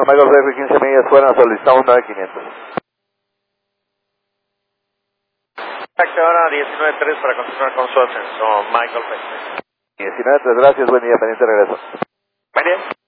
Michael Ferry, 15 millas fuera, solicitamos 9500. Ahora 19.3 para continuar con su ascenso, Michael Ferry. 19.3, gracias, buen día, pendiente regreso. Buen día.